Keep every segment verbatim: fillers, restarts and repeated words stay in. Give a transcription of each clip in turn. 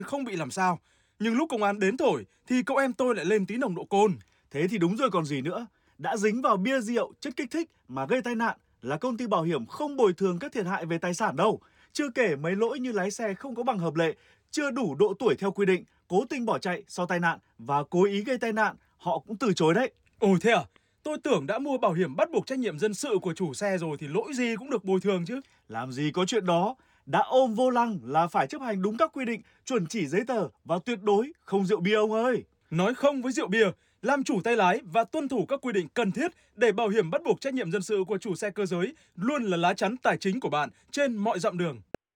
không bị làm sao. Nhưng lúc công an đến thổi thì cậu em tôi lại lên tí nồng độ cồn. Thế thì đúng rồi còn gì nữa. Đã dính vào bia rượu, chất kích thích mà gây tai nạn là công ty bảo hiểm không bồi thường các thiệt hại về tài sản đâu. Chưa kể mấy lỗi như lái xe không có bằng hợp lệ, chưa đủ độ tuổi theo quy định, cố tình bỏ chạy sau tai nạn và cố ý gây tai nạn, họ cũng từ chối đấy. Ồ thế à? Tôi tưởng đã mua bảo hiểm bắt buộc trách nhiệm dân sự của chủ xe rồi thì lỗi gì cũng được bồi thường chứ. Làm gì có chuyện đó. Đã ôm vô lăng là phải chấp hành đúng các quy định, chuẩn chỉ giấy tờ và tuyệt đối không rượu bia ông ơi. Nói không với rượu bia, làm chủ tay lái và tuân thủ các quy định cần thiết để bảo hiểm bắt buộc trách nhiệm dân sự của chủ xe cơ giới luôn là lá chắn tài chính của bạn trên mọi dặm đường.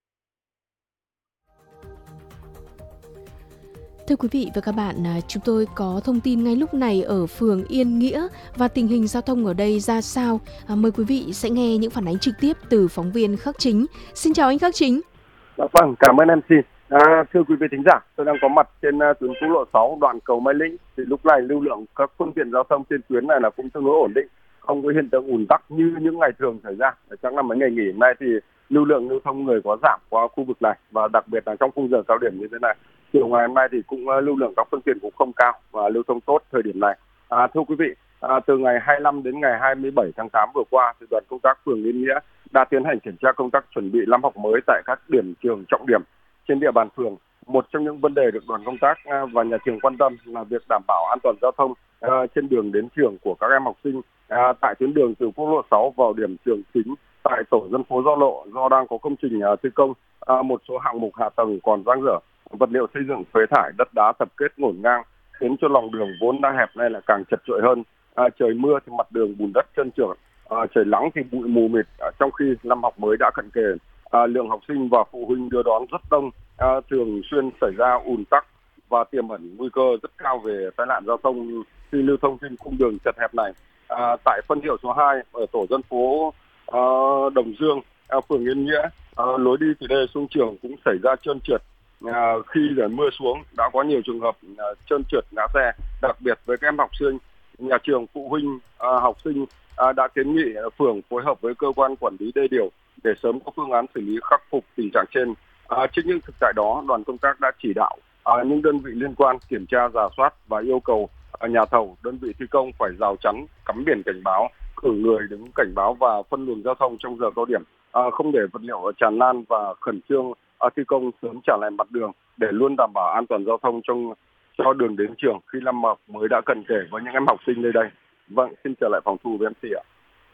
Thưa quý vị và các bạn, chúng tôi có thông tin ngay lúc này ở phường Yên Nghĩa và tình hình giao thông ở đây ra sao. À, mời quý vị sẽ nghe những phản ánh trực tiếp từ phóng viên Khắc Chính. Xin chào anh Khắc Chính. Vâng, cảm ơn em xê. À, thưa quý vị thính giả, tôi đang có mặt trên uh, tuyến quốc lộ sáu đoạn cầu Mai Lĩnh. Thì lúc này lưu lượng các phương tiện giao thông trên tuyến này là cũng tương đối ổn định, không có hiện tượng ùn tắc như những ngày thường xảy ra. Chắc là mấy ngày nghỉ hôm nay thì lưu lượng lưu thông người có giảm qua khu vực này, và đặc biệt là trong khung giờ cao điểm như thế này. Chiều ngày hôm nay thì cũng uh, lưu lượng các phương tiện cũng không cao và lưu thông tốt thời điểm này. À, thưa quý vị, à, từ ngày hai mươi lăm đến ngày hai mươi bảy tháng tám vừa qua, thì đoàn công tác phường Yên Nghĩa đã tiến hành kiểm tra công tác chuẩn bị năm học mới tại các điểm trường trọng điểm trên địa bàn phường. Một trong những vấn đề được đoàn công tác và nhà trường quan tâm là việc đảm bảo an toàn giao thông uh, trên đường đến trường của các em học sinh uh, tại tuyến đường từ quốc lộ sáu vào điểm trường chính tại tổ dân phố Giao Lộ, do đang có công trình uh, thi công, uh, một số hạng mục hạ tầng còn dang dở, vật liệu xây dựng phế thải, đất đá tập kết ngổn ngang, khiến cho lòng đường vốn đã hẹp này là càng chật chội hơn. Uh, trời mưa thì mặt đường bùn đất trơn trượt, uh, trời nắng thì bụi mù mịt, uh, trong khi năm học mới đã cận kề. À, lượng học sinh và phụ huynh đưa đón rất đông, à, thường xuyên xảy ra ùn tắc và tiềm ẩn nguy cơ rất cao về tai nạn giao thông khi lưu thông trên khung đường chật hẹp này. À, tại phân hiệu số hai ở tổ dân phố à, Đồng Dương, à, phường Yên Nghĩa, à, lối đi từ đây xuống trường cũng xảy ra trơn trượt. À, khi trời mưa xuống đã có nhiều trường hợp à, trơn trượt ngã xe, đặc biệt với các em học sinh. Nhà trường, phụ huynh, à, học sinh à, đã kiến nghị phường phối hợp với cơ quan quản lý đê điều để sớm có phương án xử lý khắc phục tình trạng trên. À, trên những thực tại đó, đoàn công tác đã chỉ đạo à, những đơn vị liên quan kiểm tra, rà soát và yêu cầu à, nhà thầu, đơn vị thi công phải rào chắn, cắm biển cảnh báo, cử người đứng cảnh báo và phân luồng giao thông trong giờ cao điểm, à, không để vật liệu tràn lan và khẩn trương à, thi công sớm trả lại mặt đường để luôn đảm bảo an toàn giao thông trong cho đường đến trường khi năm học mới đã cận kề với những em học sinh nơi đây. Vâng, xin trở lại phòng thu với em xê ạ.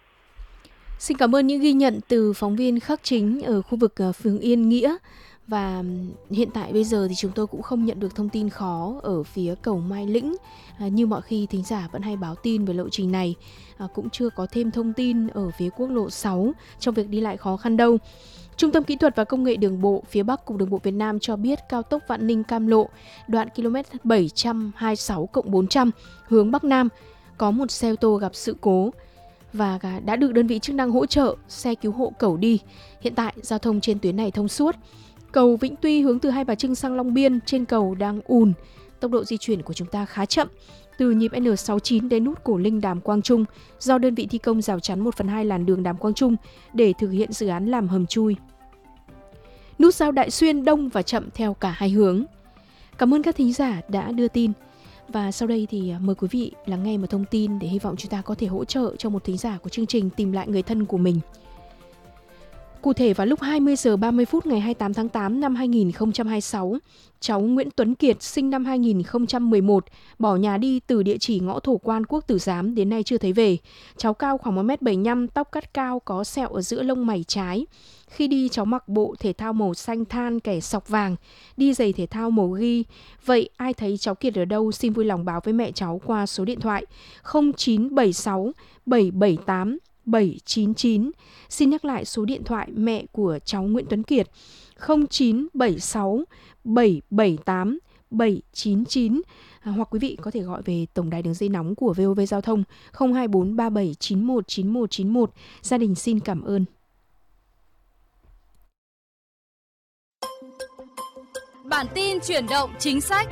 Xin cảm ơn những ghi nhận từ phóng viên Khắc Chính ở khu vực phường Yên Nghĩa. Và hiện tại bây giờ thì chúng tôi cũng không nhận được thông tin khó ở phía cầu Mai Lĩnh. À, như mọi khi thính giả vẫn hay báo tin về lộ trình này. À, cũng chưa có thêm thông tin ở phía quốc lộ sáu trong việc đi lại khó khăn đâu. Trung tâm Kỹ thuật và Công nghệ Đường bộ phía Bắc Cục Đường bộ Việt Nam cho biết cao tốc Vạn Ninh - Cam Lộ đoạn km bảy trăm hai mươi sáu cộng bốn trăm hướng Bắc Nam có một xe ô tô gặp sự cố và đã được đơn vị chức năng hỗ trợ xe cứu hộ cẩu đi. Hiện tại giao thông trên tuyến này thông suốt. Cầu Vĩnh Tuy hướng từ Hai Bà Trưng sang Long Biên trên cầu đang ùn. Tốc độ di chuyển của chúng ta khá chậm. Từ nhịp N sáu mươi chín đến nút Cổ Linh Đàm Quang Trung do đơn vị thi công rào chắn một phần hai làn đường Đàm Quang Trung để thực hiện dự án làm hầm chui. Nút giao Đại Xuyên đông và chậm theo cả hai hướng. Cảm ơn các thính giả đã đưa tin. Và sau đây thì mời quý vị lắng nghe một thông tin để hy vọng chúng ta có thể hỗ trợ cho một thính giả của chương trình tìm lại người thân của mình. Cụ thể vào lúc hai mươi giờ ba mươi phút ngày hai mươi tám tháng tám năm hai nghìn không trăm hai mươi sáu, cháu Nguyễn Tuấn Kiệt sinh năm hai nghìn không trăm mười một bỏ nhà đi từ địa chỉ ngõ Thổ Quan, Quốc Tử Giám đến nay chưa thấy về. Cháu cao khoảng một mét bảy mươi lăm, tóc cắt cao, có sẹo ở giữa lông mày trái. Khi đi cháu mặc bộ thể thao màu xanh than kẻ sọc vàng, đi giày thể thao màu ghi. Vậy ai thấy cháu Kiệt ở đâu xin vui lòng báo với mẹ cháu qua số điện thoại không chín bảy sáu bảy bảy tám bảy chín chín. Xin nhắc lại số điện thoại mẹ của cháu Nguyễn Tuấn Kiệt không chín bảy sáu bảy bảy tám bảy chín chín. À, hoặc quý vị có thể gọi về tổng đài đường dây nóng của vê o vê Giao thông không hai bốn ba bảy chín một chín một chín một. Gia đình xin cảm ơn. Bản tin chuyển động chính sách.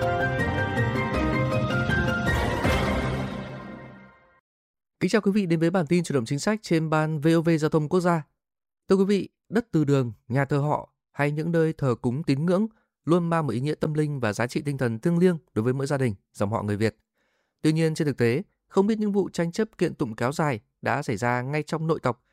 Kính chào quý vị đến với bản tin chuyển động chính sách trên ban vê o vê Giao thông Quốc gia. Thưa quý vị, đất từ đường, nhà thờ họ hay những nơi thờ cúng tín ngưỡng luôn mang một ý nghĩa tâm linh và giá trị tinh thần thiêng liêng đối với mỗi gia đình, dòng họ người Việt. Tuy nhiên trên thực tế, không biết những vụ tranh chấp kiện tụng kéo dài đã xảy ra ngay trong nội tộc